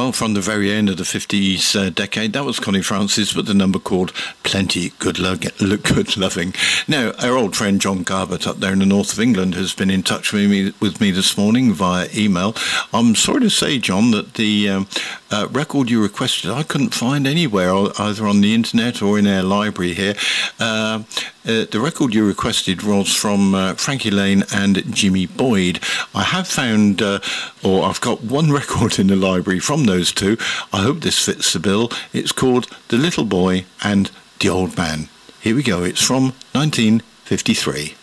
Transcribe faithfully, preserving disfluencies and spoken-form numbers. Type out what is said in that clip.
Well, from the very end of the fifties uh, decade, that was Connie Francis with the number called Plenty Good, Lo- Good Loving. Now, our old friend John Garbett up there in the north of England has been in touch with me, with me this morning via email. I'm sorry to say, John, that the um, uh, record you requested I couldn't find anywhere, either on the internet or in our library here. Uh, uh, the record you requested was from uh, Frankie Lane and Jimmy Boyd. I have found, uh, or I've got one record in the library from those two. I hope this fits the bill. It's called The Little Boy and the Old Man. Here we go. It's from nineteen fifty-three.